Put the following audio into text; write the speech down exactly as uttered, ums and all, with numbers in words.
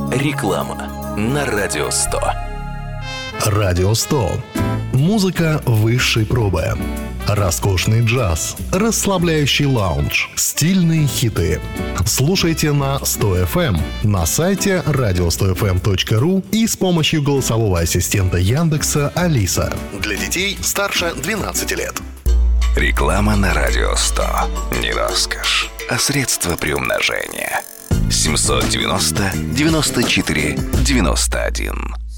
Реклама на Радио сто. Радио сто. Музыка высшей пробы. Роскошный джаз, расслабляющий лаунж, стильные хиты. Слушайте на сто эф эм, на сайте радио сто эф эм точка ру и с помощью голосового ассистента Яндекса Алиса. Для детей старше двенадцати лет. Реклама на Радио сто. Не роскошь, а средство приумножения. семь девяносто девяносто четыре девяносто один.